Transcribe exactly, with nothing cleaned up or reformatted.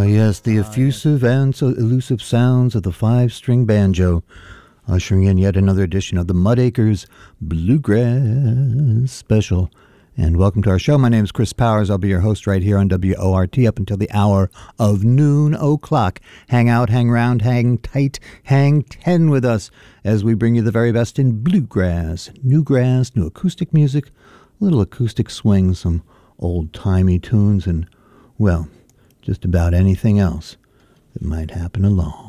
yes, the effusive and so elusive sounds of the five-string banjo, ushering in yet another edition of the Mudacres Bluegrass Special. And welcome to our show. My name is Chris Powers. I'll be your host right here on W O R T up until the hour of noon o'clock. Hang out, hang round, hang tight, hang ten with us as we bring you the very best in bluegrass, new grass, new acoustic music, a little acoustic swing, some old-timey tunes, and, well, just about anything else that might happen along.